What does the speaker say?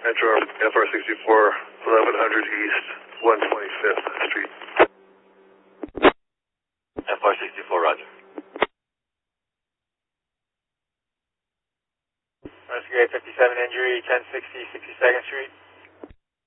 Metro FR64, 1100 East, 125th Street. FR64, roger. Rescue 857 injury, 1060, 62nd Street.